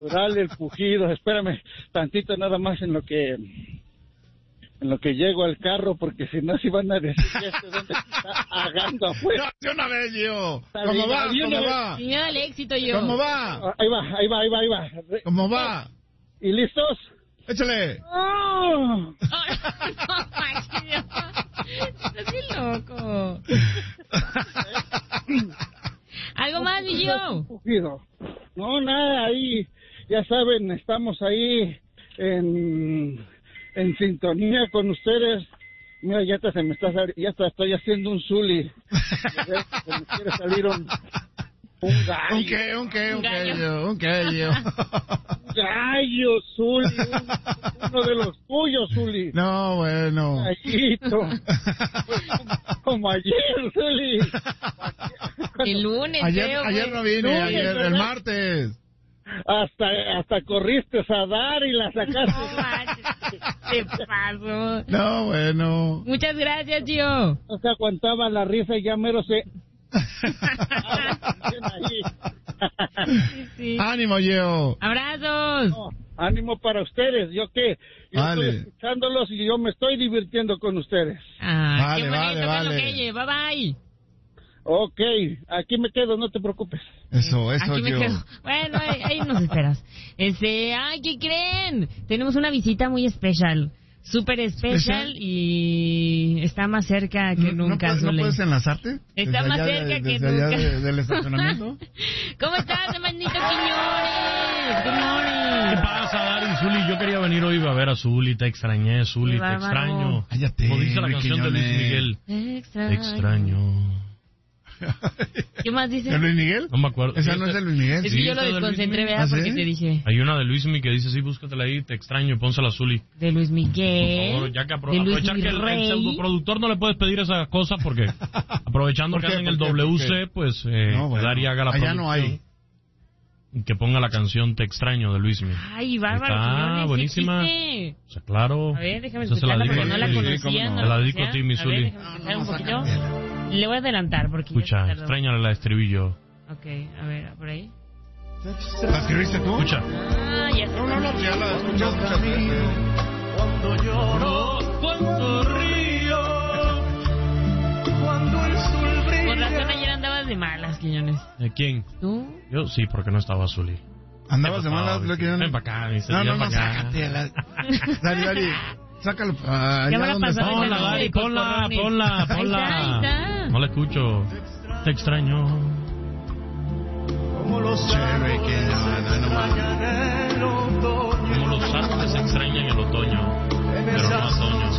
Dale el pujido, espérame tantito nada más en lo que llego al carro, porque si no, si van a decir que dónde está agando afuera. No, de una vez, yo. ¿Cómo va? Mira el éxito, yo. ¿Cómo va? Ahí va. ¿Cómo va? ¿Y listos? Échale. ¡Oh! Estás bien loco. ¿Algo más, y yo? No, nada, ahí, ya saben, estamos ahí en sintonía con ustedes. Mira, ya estoy haciendo un zuli. Se me quiere salir un gallo. Un gallo. Gallo, Zuli, uno de los tuyos, Zuli. No, bueno. Gallito. Como ayer, Zuli. El lunes, ayer no vine, el martes. Hasta corriste a dar y la sacaste. ¿Qué pasó? No, bueno. Muchas gracias, tío. No se aguantaba la risa y ya mero se... Sí. Ánimo, Gio. Abrazos. No, ánimo para ustedes. Yo estoy escuchándolos y yo me estoy divirtiendo con ustedes. Qué bonito, vale. Bye bye. Ok, aquí me quedo, no te preocupes. Eso, aquí Gio. me quedo. Bueno, ahí nos esperas. ¿Qué creen? Tenemos una visita muy especial. Súper especial y está más cerca que nunca. ¿No puedes enlazarte? Está más cerca que nunca. ¿Del estacionamiento? ¿Cómo estás, hermanito Quiñones? Good morning. ¿Qué pasa, Dari? Zuli, yo quería venir hoy a ver a Zuli, te extrañé, Zuli, te extraño. Cállate, como dice la canción de Luis Miguel. Te extraño. ¿Qué más dice? ¿De Luis Miguel? No me acuerdo. ¿Esa no es de Luis Miguel? Es que yo lo desconcentré, ¿verdad? Porque te dije. Hay una de Luis Miguel que dice, sí, búscatela ahí, te extraño, pónsela a Zuli. De Luis Miguel. Por favor, ya que aprovechar que el pseudoproductor no le puedes pedir esas cosas porque aprovechando que anda en el WC, pues Dari haga la producción. Allá no hay. Y que ponga la canción Te extraño de Luis Miguel. Ay, bárbaro. Está buenísima. O sea, claro. A ver, déjame escucharla porque no la conocía. Te la dedico a ti, mi Zuli. Déjame escuchar un poquito. Le voy a adelantar porque escucha, extrañale la estribillo. Ok, a ver, por ahí. ¿La escribiste tú? Escucha. Ya sé. No, ya la escuchas muchas veces. Cuando lloro, cuando río, cuando el sol brilla. Por razón ayer andabas de malas, Quiñones. ¿Quién? ¿Tú? Yo sí, porque no estaba Zuli. ¿Andabas de malas, Quiñones? Ven para acá, dice. No, sácate. Dari. Sácalo allá donde está. Ponla, Dari, ponla. Ahí está. No la escucho. Te extraño. Como los árboles se extrañan el otoño, pero no otoño.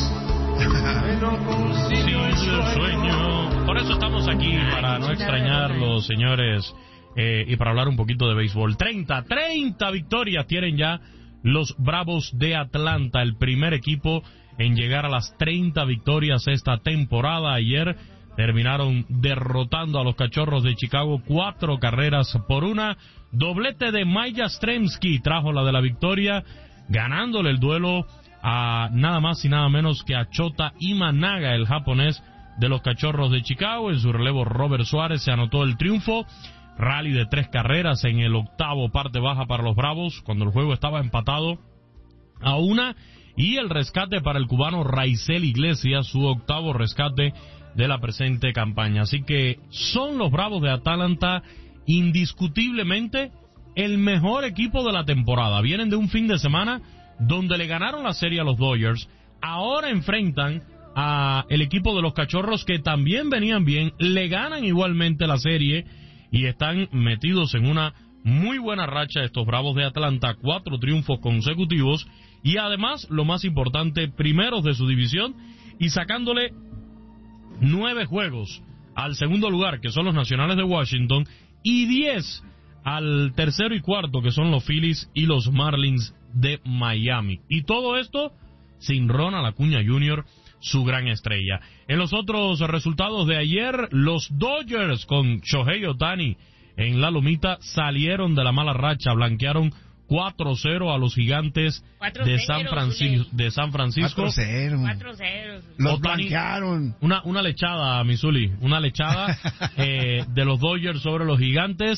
Sí, el sueño. Por eso estamos aquí, para no extrañarlos, señores, y para hablar un poquito de béisbol. 30 victorias tienen ya los Bravos de Atlanta, el primer equipo en llegar a las 30 victorias esta temporada. Ayer terminaron derrotando a los Cachorros de Chicago 4-1. Doblete de Mike Yastrzemski trajo la de la victoria, ganándole el duelo a nada más y nada menos que a Shota Imanaga, el japonés de los Cachorros de Chicago. En su relevo, Robert Suárez se anotó el triunfo. Rally de 3 carreras en el octavo, parte baja para los Bravos, cuando el juego estaba empatado a 1. Y el rescate para el cubano Raisel Iglesias, su octavo rescate de la presente campaña. Así que son los Bravos de Atlanta indiscutiblemente el mejor equipo de la temporada. Vienen de un fin de semana donde le ganaron la serie a los Dodgers. Ahora enfrentan a el equipo de los Cachorros, que también venían bien, le ganan igualmente la serie y están metidos en una muy buena racha estos Bravos de Atlanta, 4 triunfos consecutivos y además, lo más importante, primeros de su división y sacándole 9 juegos al segundo lugar, que son los Nacionales de Washington, y 10 al tercero y cuarto, que son los Phillies y los Marlins de Miami. Y todo esto sin Ronald Acuña Jr., su gran estrella. En los otros resultados de ayer, los Dodgers con Shohei Ohtani en la lomita salieron de la mala racha, blanquearon 4-0 a los Gigantes de San Francisco. 4-0. Los blanquearon. Una lechada, Missouri, una lechada de los Dodgers sobre los Gigantes.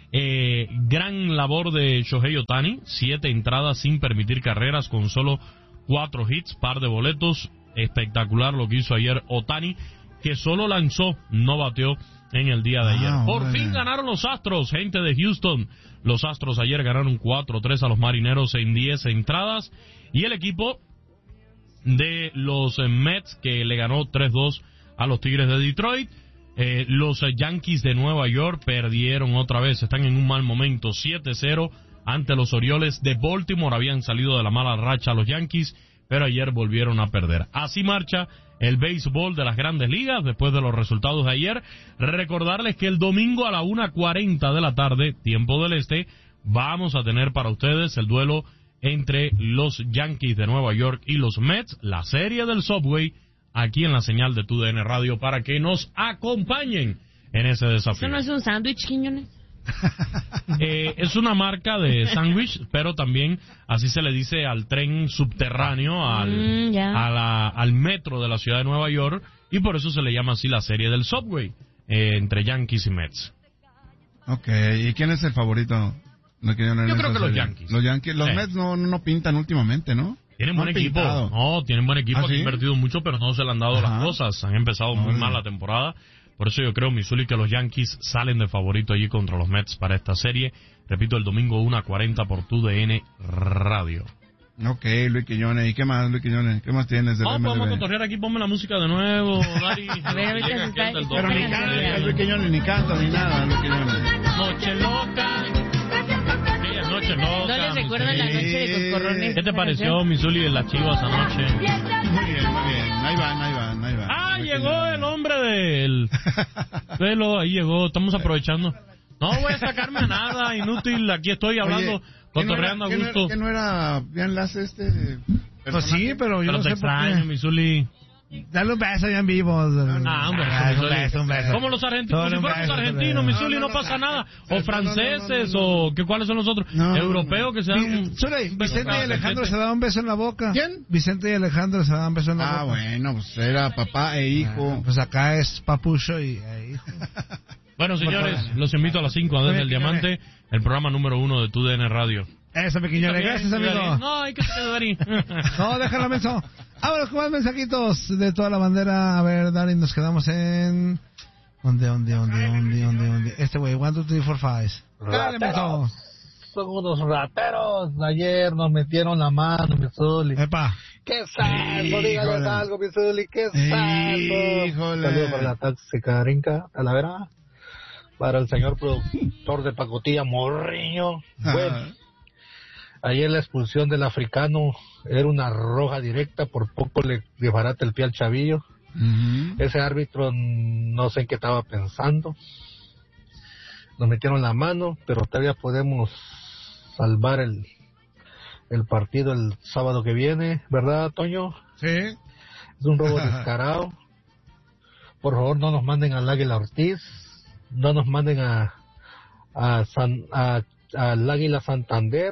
Gran labor de Shohei Ohtani, 7 entradas sin permitir carreras con solo 4 hits, par de boletos. Espectacular lo que hizo ayer Ohtani, que solo lanzó, no bateó en el día de ayer. Por fin ganaron los Astros, gente de Houston. Los Astros ayer ganaron 4-3 a los Marineros en 10 entradas. Y el equipo de los Mets, que le ganó 3-2 a los Tigres de Detroit. Los Yankees de Nueva York perdieron otra vez, están en un mal momento, 7-0 ante los Orioles de Baltimore. Habían salido de la mala racha los Yankees, pero ayer volvieron a perder. Así marcha el béisbol de las Grandes Ligas después de los resultados de ayer. Recordarles que el domingo a la 1:40 de la tarde, tiempo del este, vamos a tener para ustedes el duelo entre los Yankees de Nueva York y los Mets, la serie del Subway, aquí en la señal de TUDN Radio, para que nos acompañen en ese desafío. ¿Eso no es un sándwich, Quiñones? Es una marca de sándwich, pero también así se le dice al tren subterráneo, al metro de la ciudad de Nueva York, y por eso se le llama así la serie del Subway, entre Yankees y Mets. Ok, ¿y quién es el favorito? Yo creo que los Yankees. Los Mets no pintan últimamente, ¿no? Tienen buen equipo. No, tienen buen equipo. Han invertido mucho, pero no se le han dado las cosas. Han empezado muy mal la temporada. Por eso yo creo, Missouri, que los Yankees salen de favorito allí contra los Mets para esta serie. Repito, el domingo 1:40 por TUDN Radio. Ok, Luis Quiñones. ¿Y qué más, Luis Quiñones? ¿Qué más tienes? Vamos a cotorrear aquí. Ponme la música de nuevo, Dari. Pero ni canta, Luis Quiñones, ni canta, ni nada, Luis Quiñones. Noche loca. Noche loca. ¿No les recuerdan la noche de Coscorrones? ¿Qué te pareció, Missouri, de las Chivas anoche? Muy bien. Ahí van. Llegó el hombre del pelo, ahí llegó. Estamos aprovechando. No voy a sacarme a nada, inútil. Aquí estoy hablando, cotorreando a gusto. ¿Que no era bien enlace Pues sí, pero yo no sé extraño, por qué. Missouri. Dale un beso ya en vivo. Un beso. Como los argentinos, si fuéramos argentinos, Missouri, no pasa nada. O franceses, o ¿cuáles son los otros? Europeos que se dan. Vicente y Alejandro se daban un beso en la boca. ¿Quién? Vicente y Alejandro se daban un beso en la boca. Bueno, pues era papá e hijo. Pues acá es papucho e hijo. Bueno, señores, los invito a las 5 desde el Diamante, el programa número 1 de TUDN Radio. Eso, pequeño. Gracias, amigo. No, hay que se quedar ahí. No, déjalo, menso. Vámonos con más mensajitos de toda la bandera. A ver, Dari, nos quedamos en... ¿Dónde? Este güey, 1, 2, 3, 4, 5. Dale, menso. Son unos rateros. Ayer nos metieron la mano, Missouri. Epa. ¡Qué salvo! Dígales algo, Missouri. ¡Qué salvo! Híjole. Saludos para la táxica Rinca, Talavera. Para el señor productor de pacotilla, Morriño. Bueno. Ayer la expulsión del africano era una roja directa, por poco le desbarata el pie al chavillo. Ese árbitro no sé en qué estaba pensando. Nos metieron la mano, pero todavía podemos salvar el partido el sábado que viene, ¿verdad, Toño? Sí. Es un robo descarado. Por favor, no nos manden al Águila Ortiz, no nos manden al Águila Santander,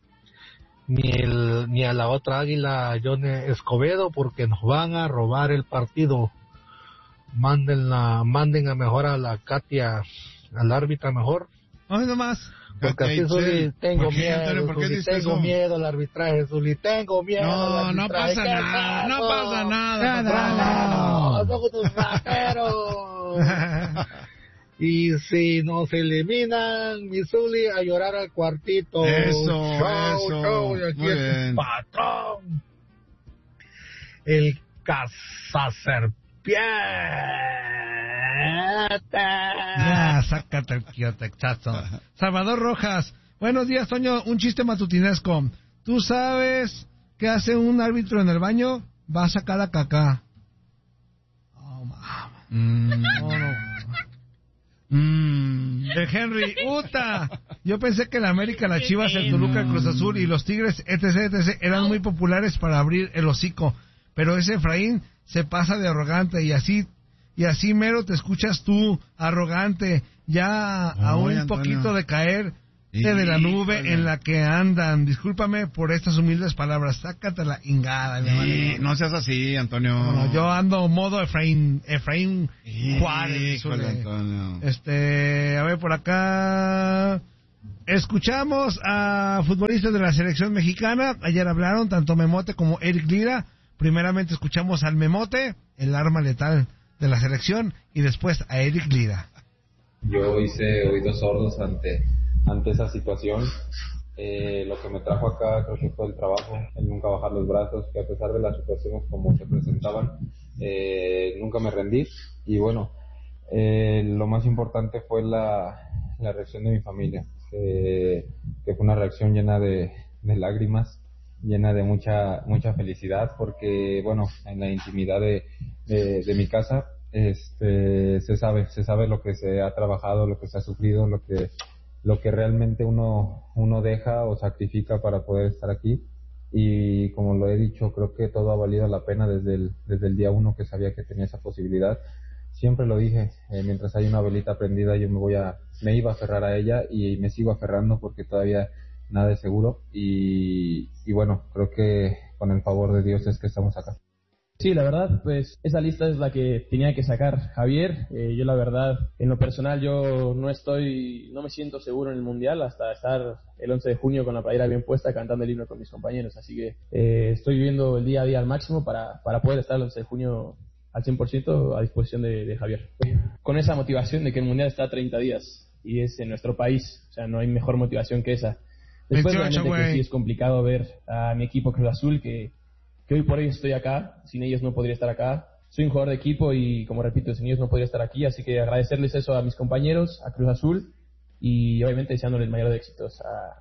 ni a la otra águila John Escobedo, porque nos van a robar el partido. Manden a mejor a la Katia, al árbitra mejor. No, nomás. Porque así Zuli, tengo miedo al arbitraje, Zuli, tengo miedo. No pasa nada. No, somos tus rateros. Y si nos eliminan, Missouri, a llorar al cuartito. Eso. Y aquí es el patrón. El cazaserpiente. Ya, sácate el quiotechazo. Salvador Rojas. Buenos días, Toño. Un chiste matutinesco. ¿Tú sabes qué hace un árbitro en el baño? Va a sacar a caca. Oh, no. El Henry, yo pensé que la América, la Chivas, el Toluca, el Cruz Azul y los Tigres, etc. eran muy populares para abrir el hocico, pero ese Efraín se pasa de arrogante y así mero te escuchas tú, arrogante, ya a un poquito de caer, de la nube en la que andan. Discúlpame por estas humildes palabras. Sácate la ingada. No seas así, Antonio. No, yo ando modo Efraín Juárez. Antonio. A ver, por acá... Escuchamos a futbolistas de la selección mexicana. Ayer hablaron tanto Memote como Eric Lira. Primeramente escuchamos al Memote, el arma letal de la selección, y después a Eric Lira. Yo hice oídos sordos ante esa situación. Lo que me trajo acá creo que fue el trabajo, el nunca bajar los brazos, que a pesar de las situaciones como se presentaban, nunca me rendí. Y bueno, lo más importante fue la reacción de mi familia, que fue una reacción llena de lágrimas, llena de mucha felicidad, porque bueno, en la intimidad de mi casa se sabe lo que se ha trabajado, lo que se ha sufrido, lo que realmente uno deja o sacrifica para poder estar aquí. Y como lo he dicho, creo que todo ha valido la pena desde el día 1 que sabía que tenía esa posibilidad. Siempre lo dije, mientras hay una velita prendida yo me iba a aferrar a ella, y me sigo aferrando porque todavía nada es seguro, y bueno, creo que con el favor de Dios es que estamos acá. Sí, la verdad, pues esa lista es la que tenía que sacar Javier. Yo la verdad, en lo personal, yo no me siento seguro en el Mundial hasta estar el 11 de junio con la playera bien puesta cantando el himno con mis compañeros, así que estoy viviendo el día a día al máximo para poder estar el 11 de junio al 100% a disposición de Javier. Con esa motivación de que el Mundial está a 30 días y es en nuestro país, o sea, no hay mejor motivación que esa. Después, obviamente, que sí es complicado ver a mi equipo Cruz Azul, que hoy por hoy estoy acá, sin ellos no podría estar acá. Soy un jugador de equipo y, como repito, sin ellos no podría estar aquí, así que agradecerles eso a mis compañeros, a Cruz Azul, y obviamente deseándoles el mayor de éxitos.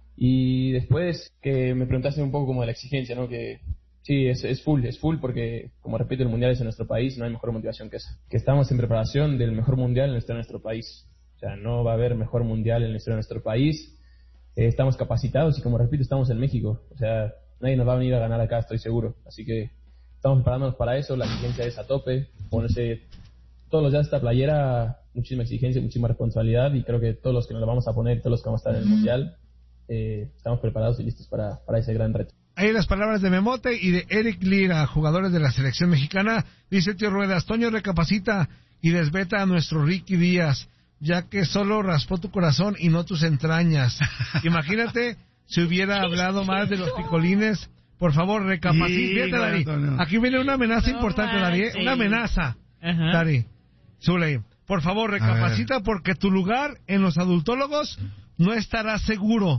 Y después que me preguntaste un poco como de la exigencia, ¿no? Que sí, es full porque, como repito, el Mundial es en nuestro país, no hay mejor motivación que esa. Que estamos en preparación del mejor Mundial en la historia de nuestro país. O sea, no va a haber mejor Mundial en la historia de nuestro país. Estamos capacitados y, como repito, estamos en México. O sea, nadie nos va a venir a ganar acá, estoy seguro. Así que estamos preparándonos para eso. La exigencia es a tope. Ponerse todos los días esta playera, muchísima exigencia, muchísima responsabilidad. Y creo que todos los que nos la vamos a poner, todos los que vamos a estar en el Mundial, estamos preparados y listos para ese gran reto. Ahí las palabras de Memote y de Eric Lira, jugadores de la selección mexicana. Dice Tío Ruedas: Toño recapacita y desveta a nuestro Ricky Díaz, ya que solo raspó tu corazón y no tus entrañas. Imagínate si hubiera hablado más de los picolines. Por favor, recapacita. Fíjate, Dari, aquí viene una amenaza importante, Dari, una amenaza. Dari, Zuley, por favor, recapacita, porque tu lugar en los adultólogos no estará seguro.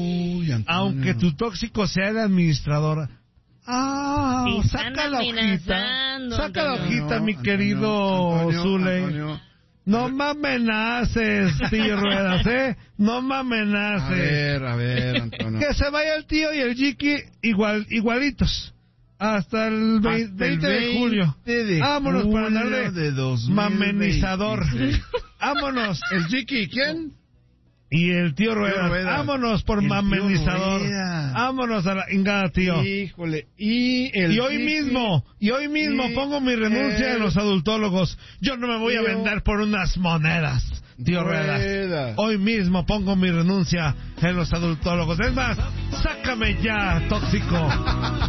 Aunque tu tóxico sea el administrador. Saca la hojita, mi querido Zuley. No me amenaces, tío Ruedas, No me amenaces. A ver, Antonio. Que se vaya el tío y el Jiki igualitos. Hasta el 20 de julio. Vámonos para andar de mamenizador. Vámonos, el Jiki, ¿quién? Y el tío Ruedas. Vámonos por mamenizador. Vámonos a la ingada, tío. Híjole. Y hoy mismo pongo mi renuncia en los adultólogos. Yo no me voy a vender por unas monedas, tío Ruedas. Hoy mismo pongo mi renuncia en los adultólogos. Es más, sácame ya, tóxico.